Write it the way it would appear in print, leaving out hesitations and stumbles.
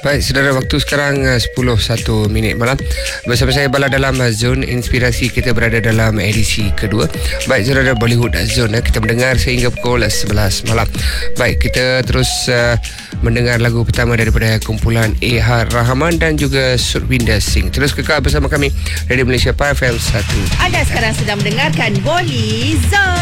Baik, saudara, waktu sekarang 10.01 malam. Bersama saya Bala dalam Zone Inspirasi. Kita berada dalam edisi kedua. Baik, saudara, Bollywood Zone. Kita mendengar sehingga pukul 11 malam. Baik, kita terus mendengar lagu pertama daripada kumpulan A.R. Rahman dan juga Surwinder Singh. Terus kekal bersama kami Radio Malaysia FM 1. Anda sekarang sedang mendengarkan Bolly Zone.